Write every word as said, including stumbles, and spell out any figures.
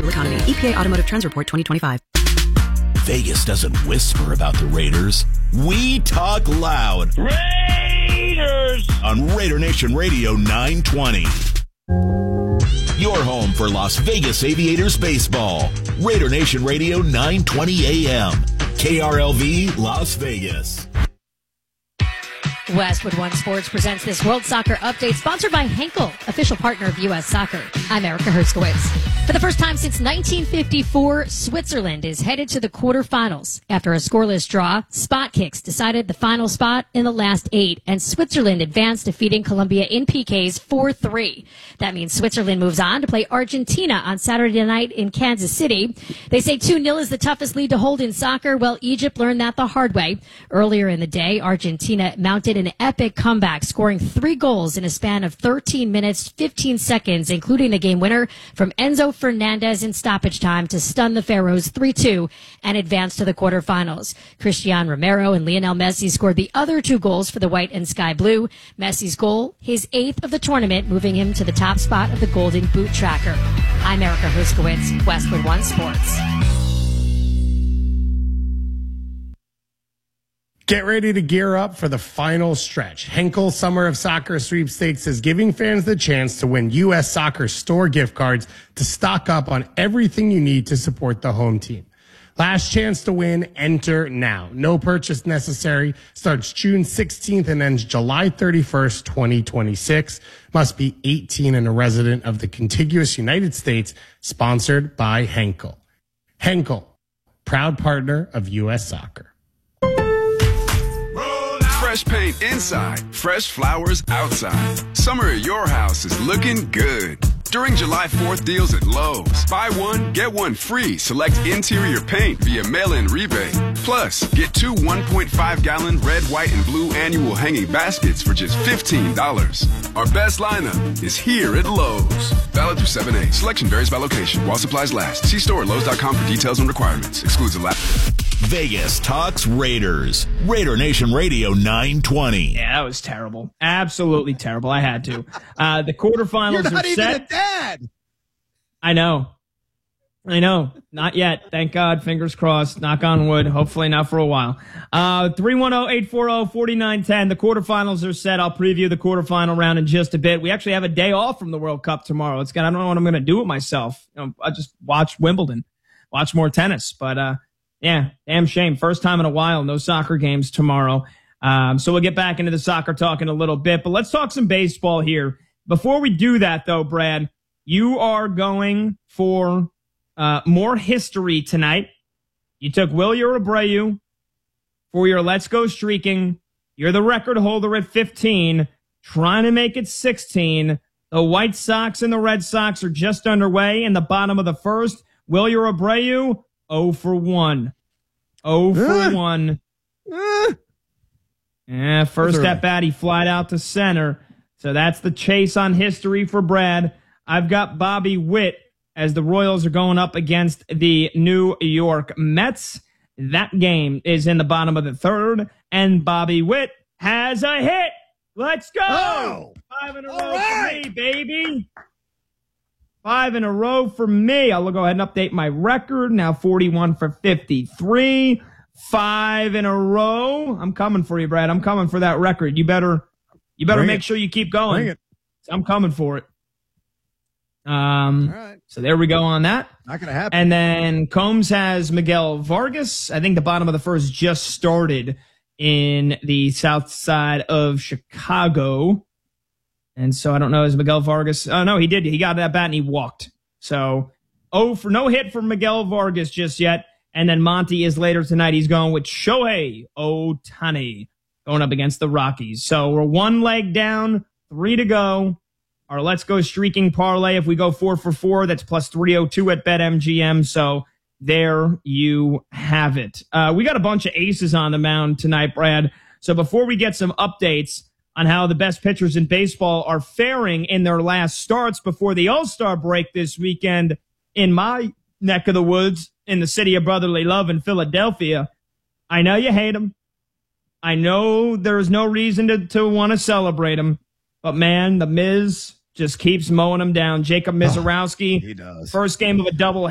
fuel economy. E P A Automotive Trends Report twenty twenty-five. Vegas doesn't whisper about the Raiders. We talk loud. Raiders! On Raider Nation Radio nine twenty. Your home for Las Vegas Aviators baseball. Raider Nation Radio nine twenty A M. K R L V Las Vegas. Westwood One Sports presents this World Soccer Update, sponsored by Henkel, official partner of U S Soccer. I'm Erica Herskowitz. For the first time since nineteen fifty-four, Switzerland is headed to the quarterfinals. After a scoreless draw, spot kicks decided the final spot in the last eight, and Switzerland advanced, defeating Colombia in P Ks four three. That means Switzerland moves on to play Argentina on Saturday night in Kansas City. They say two nil is the toughest lead to hold in soccer. Well, Egypt learned that the hard way. Earlier in the day, Argentina mounted an epic comeback, scoring three goals in a span of thirteen minutes, fifteen seconds, including a game winner from Enzo Fernandez in stoppage time to stun the Pharaohs three two and advance to the quarterfinals. Cristiano Romero and Lionel Messi scored the other two goals for the white and sky blue. Messi's goal, his eighth of the tournament, moving him to the top spot of the Golden Boot Tracker. I'm Erica Herskowitz, Westwood One Sports. Get ready to gear up for the final stretch. Henkel Summer of Soccer Sweepstakes is giving fans the chance to win U S Soccer store gift cards to stock up on everything you need to support the home team. Last chance to win, enter now. No purchase necessary. Starts June sixteenth and ends July thirty-first, twenty twenty-six. Must be eighteen and a resident of the contiguous United States. Sponsored by Henkel. Henkel, proud partner of U S Soccer. Fresh paint inside, fresh flowers outside. Summer at your house is looking good. During July fourth deals at Lowe's, buy one, get one free. Select interior paint via mail-in rebate. Plus, get two one point five gallon red, white, and blue annual hanging baskets for just fifteen dollars. Our best lineup is here at Lowe's. Valid through seven eight. Selection varies by location while supplies last. See store at Lowe's dot com for details and requirements. Excludes a lap. Vegas talks Raiders. Raider Nation Radio nine twenty. Yeah, that was terrible. Absolutely terrible. I had to. Uh, the quarterfinals You're not are even set. a dad. I know. I know. Not yet. Thank God. Fingers crossed. Knock on wood. Hopefully not for a while. Uh, three one zero, eight four zero, four nine one zero. The quarterfinals are set. I'll preview the quarterfinal round in just a bit. We actually have a day off from the World Cup tomorrow. It's got, I don't know what I'm going to do with myself. You know, I just watch Wimbledon, watch more tennis. But, uh, yeah, damn shame. First time in a while. No soccer games tomorrow. Um, so we'll get back into the soccer talk in a little bit. But let's talk some baseball here. Before we do that, though, Brad, you are going for uh, more history tonight. You took Wilyer Abreu for your Let's Go Streaking. You're the record holder at fifteen, trying to make it sixteen. The White Sox and the Red Sox are just underway in the bottom of the first. Wilyer Abreu, oh for one. oh for uh, one. Uh, yeah, first at bat, he flied out to center. So that's the chase on history for Brad. I've got Bobby Witt as the Royals are going up against the New York Mets. That game is in the bottom of the third, and Bobby Witt has a hit. Let's go. Oh, Five in a row right. for me, baby. Five in a row for me. I'll go ahead and update my record. Now forty-one for fifty-three. Five in a row. I'm coming for you, Brad. I'm coming for that record. You better, you better Bring make it. sure you keep going. Bring it. I'm coming for it. Um, All right. So there we go on that. Not going to happen. And then Combs has Miguel Vargas. I think the bottom of the first just started in the south side of Chicago. And so I don't know, is Miguel Vargas? Oh, no, he did. He got that bat and he walked. So, oh, for no hit from Miguel Vargas just yet. And then Monty is later tonight. He's going with Shohei Ohtani going up against the Rockies. So we're one leg down, three to go. Our Let's Go Streaking parlay, if we go four for four, that's plus three oh two at BetMGM. So there you have it. Uh, we got a bunch of aces on the mound tonight, Brad. So before we get some updates on how the best pitchers in baseball are faring in their last starts before the All-Star break this weekend in my neck of the woods in the city of brotherly love in Philadelphia, I know you hate them. I know there's no reason to, to want to celebrate them. But, man, the Miz just keeps mowing them down. Jacob Mizorowski, he does. First game of a double